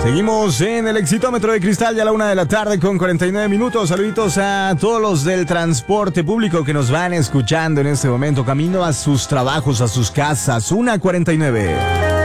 Seguimos en el Exitómetro de Cristal, ya a la 1:00 con 49 minutos. Saluditos a todos los del transporte público que nos van escuchando en este momento, camino a sus trabajos, a sus casas. 1:49.